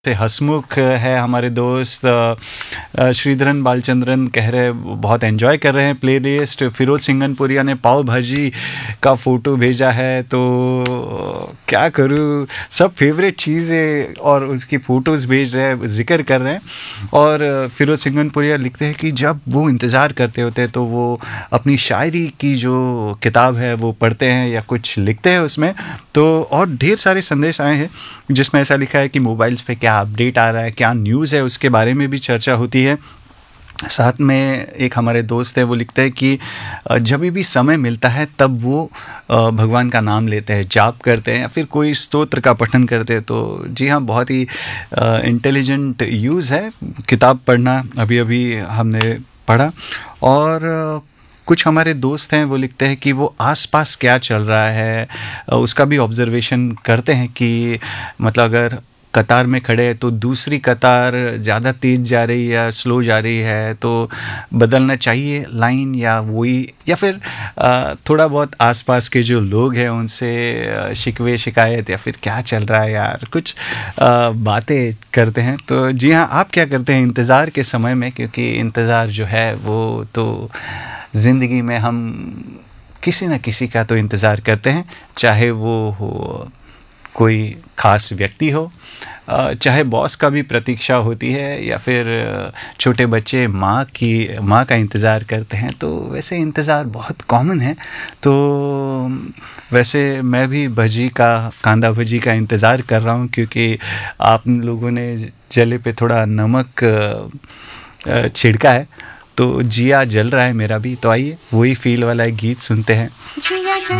से हसमुख है हमारे दोस्त, श्रीधरन बालचंद्रन कह रहे बहुत एंजॉय कर रहे हैं प्लेलिस्ट। फिरोज सिंगनपुरिया ने पाव भाजी का फ़ोटो भेजा है, तो क्या करूँ, सब फेवरेट चीज़ें और उसकी फ़ोटोज़ भेज रहे हैं, जिक्र कर रहे हैं। और फिरोज सिंगनपुरिया लिखते हैं कि जब वो इंतज़ार करते होते हैं तो वो अपनी शायरी की जो किताब है वो पढ़ते हैं या कुछ लिखते हैं उसमें। तो और ढेर सारे संदेश आए हैं जिसमें ऐसा लिखा है कि मोबाइल्स पे क्या अपडेट आ रहा है, क्या न्यूज़ है, उसके बारे में भी चर्चा होती है। साथ में एक हमारे दोस्त है, वो लिखते हैं कि जब भी समय मिलता है तब वो भगवान का नाम लेते हैं, जाप करते हैं या फिर कोई स्तोत्र का पठन करते हैं। तो जी हाँ, बहुत ही इंटेलिजेंट यूज़ है किताब पढ़ना। अभी अभी हमने पढ़ा। और कुछ हमारे दोस्त हैं, वो लिखते हैं कि वो आसपास क्या चल रहा है उसका भी ऑब्जर्वेशन करते हैं कि मतलब अगर कतार में खड़े हैं तो दूसरी कतार ज़्यादा तेज़ जा रही है या स्लो जा रही है, तो बदलना चाहिए लाइन या वही, या फिर थोड़ा बहुत आसपास के जो लोग हैं उनसे शिकवे शिकायत या फिर क्या चल रहा है यार, कुछ बातें करते हैं। तो जी हाँ, आप क्या करते हैं इंतज़ार के समय में? क्योंकि इंतज़ार जो है वो तो ज़िंदगी में हम किसी न किसी का तो इंतज़ार करते हैं, चाहे वो हो कोई ख़ास व्यक्ति हो, चाहे बॉस का भी प्रतीक्षा होती है, या फिर छोटे बच्चे माँ का इंतज़ार करते हैं। तो वैसे इंतज़ार बहुत कॉमन है। तो वैसे मैं भी कांदा भजी का इंतज़ार कर रहा हूँ, क्योंकि आप लोगों ने जले पे थोड़ा नमक छिड़का है, तो जिया जल रहा है मेरा भी। तो आइए वही फील वाला एक गीत सुनते हैं।